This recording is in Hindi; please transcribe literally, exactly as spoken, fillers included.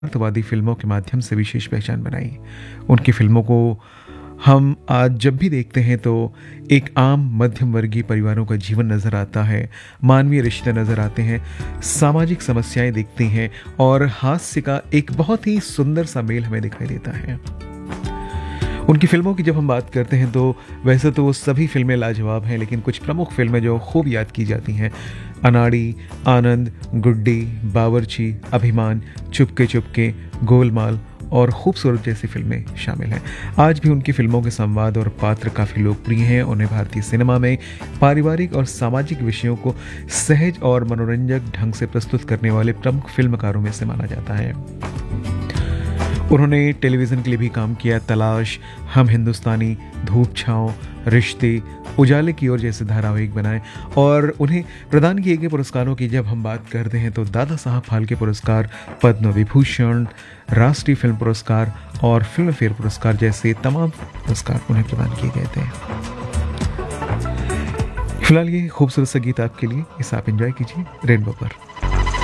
यथार्थवादी फिल्मों के माध्यम से विशेष पहचान बनाई। उनकी फिल्मों को हम आज जब भी देखते हैं तो एक आम मध्यम वर्गीय परिवारों का जीवन नज़र आता है, मानवीय रिश्ते नज़र आते हैं, सामाजिक समस्याएं दिखती हैं और हास्य का एक बहुत ही सुंदर सा मेल हमें दिखाई देता है। उनकी फिल्मों की जब हम बात करते हैं तो वैसे तो सभी फिल्में लाजवाब हैं, लेकिन कुछ प्रमुख फिल्में जो खूब याद की जाती हैं, अनाड़ी, आनंद, गुड्डी, बावर्ची, अभिमान, चुपके चुपके, गोलमाल और खूबसूरत जैसी फिल्में शामिल हैं। आज भी उनकी फिल्मों के संवाद और पात्र काफ़ी लोकप्रिय हैं। उन्हें भारतीय सिनेमा में पारिवारिक और सामाजिक विषयों को सहज और मनोरंजक ढंग से प्रस्तुत करने वाले प्रमुख फिल्मकारों में से माना जाता है। उन्होंने टेलीविज़न के लिए भी काम किया। तलाश, हम हिंदुस्तानी, धूप छाँव, रिश्ते, उजाले की ओर जैसे धारावाहिक बनाए और उन्हें प्रदान किए गए पुरस्कारों की जब हम बात करते हैं तो दादा साहब फाल्के पुरस्कार, पद्म विभूषण, राष्ट्रीय फिल्म पुरस्कार और फिल्म फेयर पुरस्कार जैसे तमाम पुरस्कार उन्हें प्रदान किए गए थे। फिलहाल ये खूबसूरत सा गीत आपके लिए, इसे आप एंजॉय कीजिए रेनबो पर।